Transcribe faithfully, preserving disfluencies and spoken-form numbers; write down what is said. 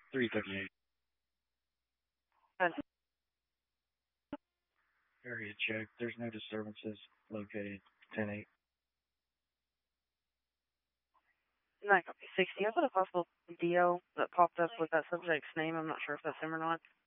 three thirty-eight. And Area check. There's no disturbances located. ten eight. nine copy sixty. I've got a possible D O that popped up with that subject's name. I'm not sure if that's him or not.